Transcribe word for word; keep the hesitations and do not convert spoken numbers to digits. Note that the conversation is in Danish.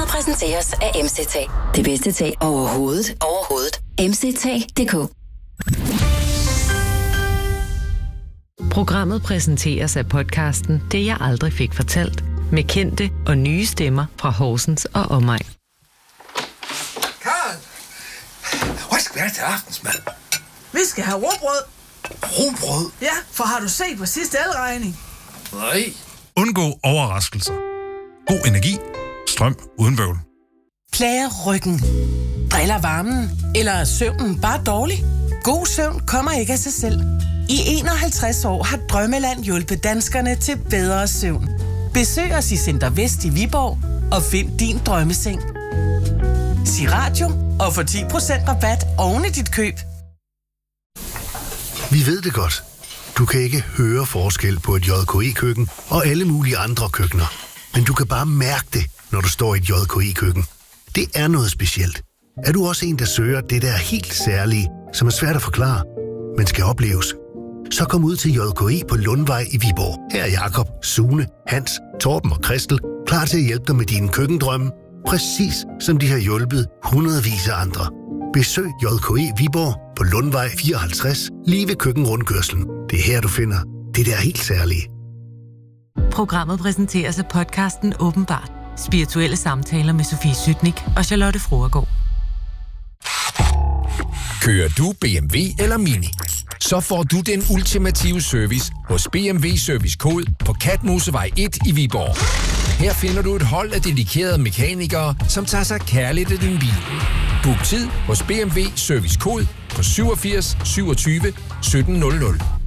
præsenteres af M C T. Det bedste tag overhovedet. Overhovedet. M C T punktum d k. Programmet præsenteres af podcasten Det jeg aldrig fik fortalt, med kendte og nye stemmer fra Horsens og omegn. Karen, hvad skal vi have til aftensmad? Vi skal have rugbrød. Rugbrød? Ja, for har du set på sidste elregning? Nej. Undgå overraskelser. God energi. Strøm uden bøvl. Plager ryggen? Driller varmen? Eller er søvnen bare dårlig? God søvn kommer ikke af sig selv. I enoghalvtreds år har Drømmeland hjulpet danskerne til bedre søvn. Besøg os i Center Vest i Viborg og find din drømmeseng. Sig radio og få ti procent rabat oven i dit køb. Vi ved det godt. Du kan ikke høre forskel på et J K E-køkken og alle mulige andre køkkener. Men du kan bare mærke det, når du står i et J K E-køkken. Det er noget specielt. Er du også en, der søger det der helt særlige, som er svært at forklare, men skal opleves? Så kom ud til J K E på Lundvej i Viborg. Her er Jakob, Sune, Hans, Torben og Christel klar til at hjælpe dig med dine køkkendrømme. Præcis som de har hjulpet hundredvis af andre. Besøg J K E Viborg på Lundvej fireoghalvtreds, lige ved køkkenrundkørslen. Det er her, du finder det der helt særlige. Programmet præsenteres af podcasten Åbenbart. Spirituelle samtaler med Sofie Sytnik og Charlotte Fruergaard. Kører du B M W eller Mini? Så får du den ultimative service hos B M W Service Kod på Katmosevej et i Viborg. Her finder du et hold af dedikerede mekanikere, som tager sig kærligt af din bil. Book tid hos B M W Service Kod på syvogfirs syvogtyve sytten nul nul.